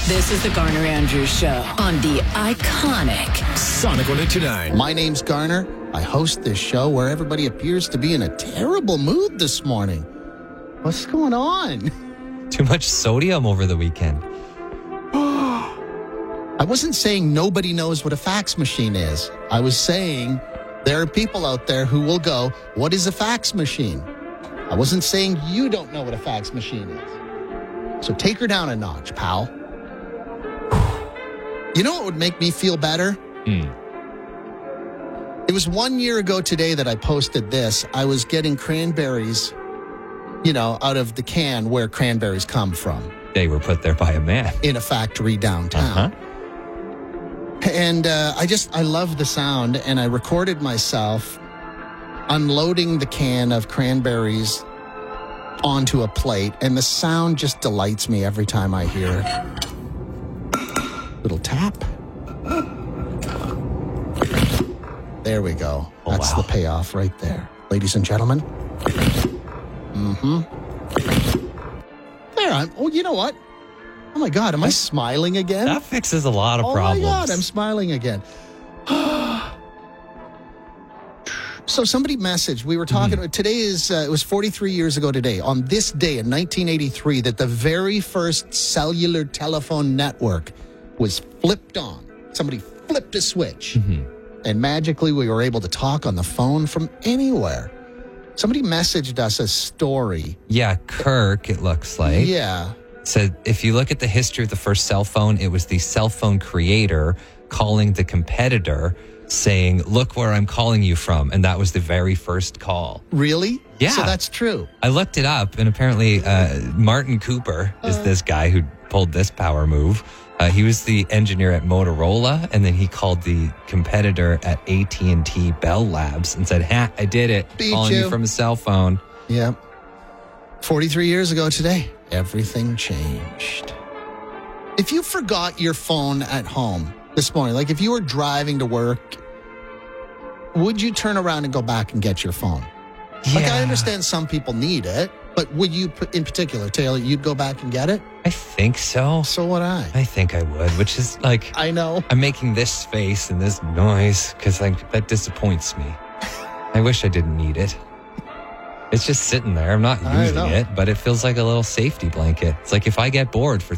This is the Garner Andrews Show on the iconic Sonic 102.9. My name's Garner. I host this show where everybody appears to be in a terrible mood this morning. What's going on? Too much sodium over the weekend. I wasn't saying nobody knows what a fax machine is. I was saying there are people out there who will go, what is a fax machine? I wasn't saying you don't know what a fax machine is. So take her down a notch, pal. You know what would make me feel better? It was 1 year ago today that I posted this. I was getting cranberries, out of the can where cranberries come from. They were put there by a man. In a factory downtown. And I love the sound, and I recorded myself unloading the can of cranberries onto a plate, and the sound just delights me every time I hear it. Little tap. There we go. That's the payoff right there. Ladies and gentlemen. There, you know what? Oh my God, am I smiling again? That fixes a lot of problems. Oh my God, I'm smiling again. So somebody messaged, we were talking, today it was 43 years ago today, on this day in 1983, that the very first cellular telephone network was flipped on. Somebody flipped a switch. And magically we were able to talk on the phone from anywhere. Somebody messaged us a story. Yeah, Kirk, it looks like. Yeah. Said, if you look at the history of the first cell phone, it was the cell phone creator calling the competitor saying, look where I'm calling you from. And that was the very first call. Really? Yeah. So that's true. I looked it up, and apparently Martin Cooper is this guy who pulled this power move. He was the engineer at Motorola, and then he called the competitor at AT&T Bell Labs and said, I did it. Beat Calling you from a cell phone. Yeah. 43 years ago today, everything changed. If you forgot your phone at home this morning, like if you were driving to work, would you turn around and go back and get your phone? Yeah. Like, I understand some people need it, but would you, in particular, Taylor, you'd go back and get it? I think so. So would I. I think I would, which is like... I know. I'm making this face and this noise because that disappoints me. I wish I didn't need it. It's just sitting there. I'm not using it, but it feels like a little safety blanket. It's like if I get bored for